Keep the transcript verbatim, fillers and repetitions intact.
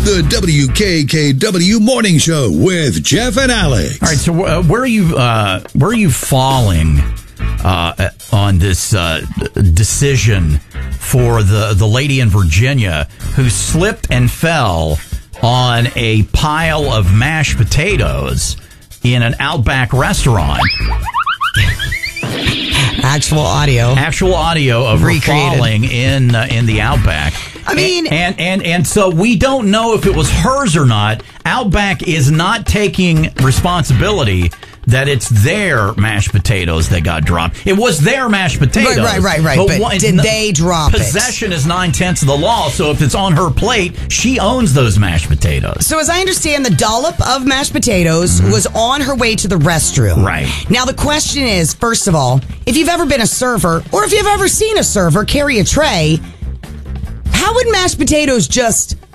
The W K K W Morning Show with Jeff and Alex. All right, so uh, where are you? Uh, where are you falling uh, on this uh, decision for the the lady in Virginia who slipped and fell on a pile of mashed potatoes in an Outback restaurant? Actual audio. Actual audio of her Recreated. falling in uh, in the Outback. I mean, and, and and and so we don't know if it was hers or not. Outback is not taking responsibility that it's their mashed potatoes that got dropped. It was their mashed potatoes. Right, right, right, right. But, but one, did they drop possession it? Possession is nine-tenths of the law, so if it's on her plate, she owns those mashed potatoes. So as I understand, the dollop of mashed potatoes mm-hmm. was on her way to the restroom. Right. Now, the question is, first of all, if you've ever been a server, or if you've ever seen a server carry a tray, how would mashed potatoes just